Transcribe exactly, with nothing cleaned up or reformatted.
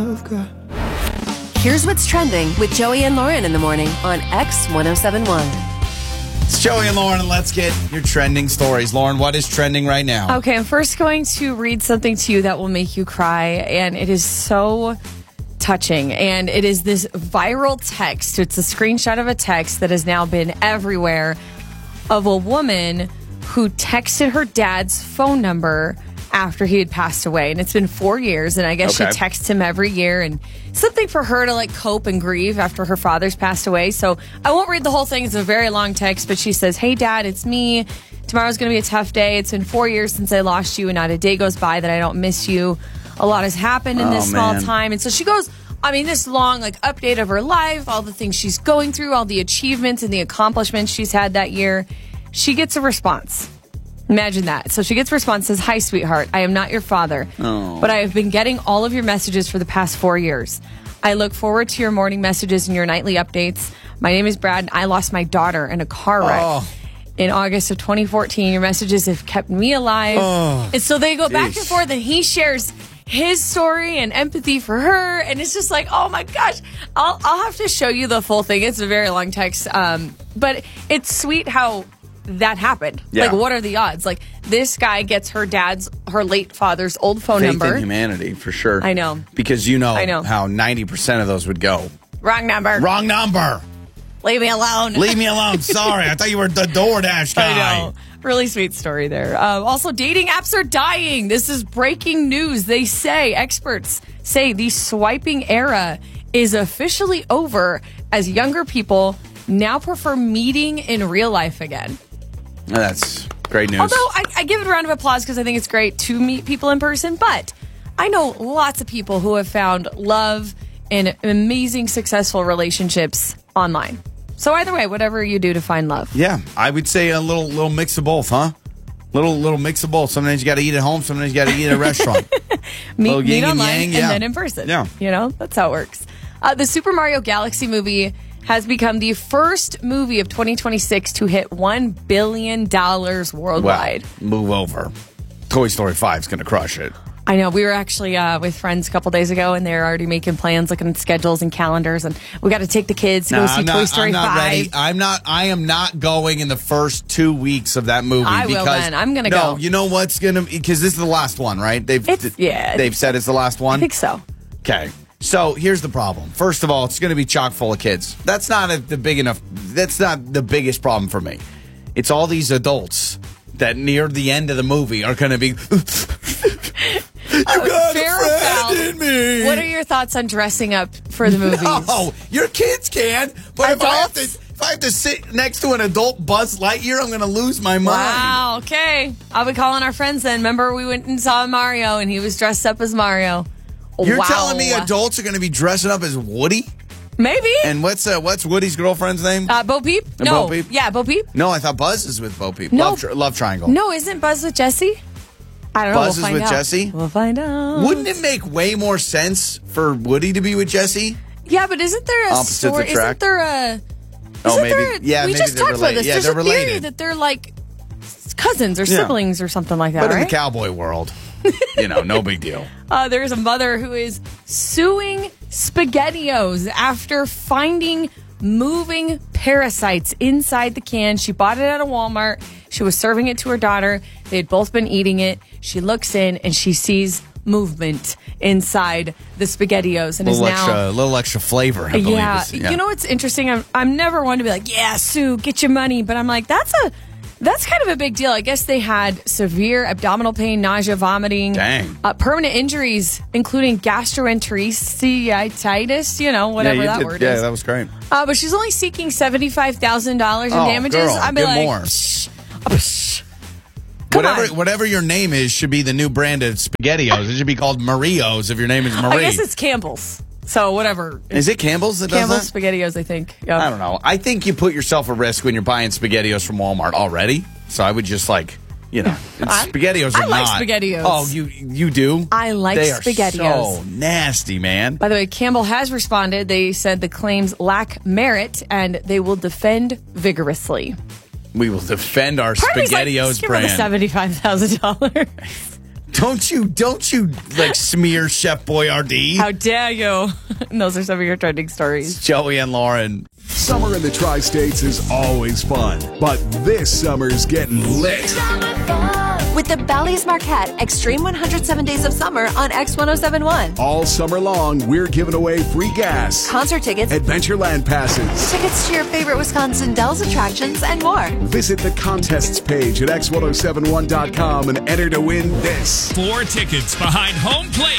Here's what's trending with Joey and Lauren in the morning on X ten seventy-one. It's Joey and Lauren, and let's get your trending stories. Lauren, what is trending right now? Okay, I'm first going to read something to you that will make you cry, and it is so touching. And it is this viral text. It's a screenshot of a text that has now been everywhere of a woman who texted her dad's phone number after he had passed away. And it's been four years, and I guess Okay. she texts him every year, and something for her to like cope and grieve after her father's passed away. So I won't read the whole thing. It's a very long text, but she says, "Hey Dad, it's me. Tomorrow's going to be a tough day. It's been four years since I lost you, and not a day goes by that I don't miss you. A lot has happened in Oh, this small man. time." And so she goes, I mean, this long like update of her life, all the things she's going through, all the achievements and the accomplishments she's had that year. She gets a response. Imagine that. So she gets a response, says, "Hi, sweetheart. I am not your father, Oh. but I have been getting all of your messages for the past four years. I look forward to your morning messages and your nightly updates. My name is Brad, and I lost my daughter in a car wreck Oh. in August of twenty fourteen. Your messages have kept me alive." Oh. And so they go back Jeez. and forth, and he shares his story and empathy for her. And it's just like, oh my gosh, I'll, I'll have to show you the full thing. It's a very long text. Um, but it's sweet how that happened. Yeah. Like, what are the odds? Like, this guy gets her dad's, her late father's old phone Faith number. in humanity, for sure. I know. Because you know, I know. how ninety percent of those would go. Wrong number. Wrong number. Leave me alone. Leave me alone. Sorry, I thought you were the DoorDash guy. I know. Really sweet story there. Uh, also, dating apps are dying. This is breaking news. They say, experts say the swiping era is officially over as younger people now prefer meeting in real life again. That's great news. Although I, I give it a round of applause because I think it's great to meet people in person, but I know lots of people who have found love and amazing, successful relationships online. So either way, whatever you do to find love. Yeah, I would say a little little mix of both, huh? Little little mix of both. Sometimes you got to eat at home. Sometimes you got to eat at a restaurant. meet, Little meet yin and online yang, and yeah. then in person. Yeah. You know, that's how it works. Uh, the Super Mario Galaxy movie has become the first movie of twenty twenty-six to hit one billion dollars worldwide. Well, move over. Toy Story five is going to crush it. I know. We were actually uh, with friends a couple days ago, and they're already making plans, looking at schedules and calendars, and we got to take the kids to No, go see I'm Toy not, Story I'm not five. ready. I'm not. I am not going in the first two weeks of that movie. I will, because, then. I'm gonna no, go. you know what's gonna because this is the last one, right? They've It's- yeah. They've said it's the last one. I think so. Okay. So here's the problem. First of all, it's going to be chock full of kids. That's not a, the big enough. That's not the biggest problem for me. It's all these adults that near the end of the movie are going to be. you got Fair a friend foul. in me. What are your thoughts on dressing up for the movies? No, your kids can. But if I have to, Adults? if I have to sit next to an adult Buzz Lightyear, I'm going to lose my mind. Wow, okay. I'll be calling our friends then. Remember we went and saw Mario and he was dressed up as Mario. You're Wow. telling me adults are going to be dressing up as Woody? Maybe. And what's uh, what's Woody's girlfriend's name? Uh, Bo Peep? Uh, No. Bo Peep? Yeah, Bo Peep. no, I thought Buzz is with Bo Peep. No. Love, tri- love Triangle. No, isn't Buzz with Jesse? I don't know. Buzz we'll is find with out. Jesse? We'll find out. Wouldn't it make way more sense for Woody to be with Jesse? Yeah, but isn't there a Opposites story? attract? Isn't there a? Oh, Isn't maybe- there a, yeah, we maybe just they're talked about related. this. Yeah, There's they're a theory related. that they're like cousins or Yeah. siblings or something like that, But in right? the cowboy world, you know, no big deal. Uh, there's a mother who is suing SpaghettiOs after finding moving parasites inside the can. She bought it at a Walmart. She was serving it to her daughter. They had both been eating it. She looks in and she sees movement inside the SpaghettiOs and A is little now extra, a little extra flavor. I believe yeah. is- You know what's interesting? I'm I'm never one to be like, yeah, sue, get your money. But I'm like, that's a that's kind of a big deal. I guess they had severe abdominal pain, nausea, vomiting, Dang. uh, permanent injuries, including gastroenteritis. You know, whatever yeah, you that did- word yeah, is. that was great. Uh, but she's only seeking seventy five thousand dollars in Oh, damages. girl, I'd be get like, more. psh, psh. Come Whatever on. whatever your name is should be the new brand of SpaghettiOs. It should be called Mario's if your name is Marie. I guess it's Campbell's. So whatever. Is it Campbell's that does Campbell's that? SpaghettiOs, I think. Yep. I don't know. I think you put yourself at risk when you're buying SpaghettiOs from Walmart already. So I would just like, you know, I- SpaghettiOs are I like not. SpaghettiOs. Oh, you you do? I like they are SpaghettiOs. so nasty, man. By the way, Campbell has responded. They said the claims lack merit and they will defend vigorously. We will defend our Part of me's like, SpaghettiOs just give her the brand. seventy-five thousand dollars. Don't you, don't you, like, smear Chef Boyardee. How dare you? And those are some of your trending stories. Joey and Lauren. Summer in the Tri-States is always fun, but this summer's getting lit. With the Bally's Marquette Extreme one hundred seven Days of Summer on X one oh seven point one. All summer long, we're giving away free gas, Concert tickets, Adventureland passes, tickets to your favorite Wisconsin Dells attractions, and more. Visit the contests page at x ten seventy-one dot com and enter to win this. Four tickets behind home plate